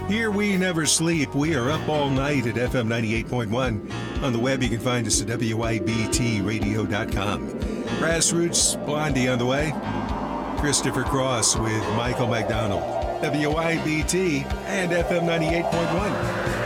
Here we never sleep. We are up all night at FM 98.1. On the web, you can find us at WIBTradio.com. Grassroots Blondie on the way. Christopher Cross with Michael McDonald. WIBT and FM 98.1.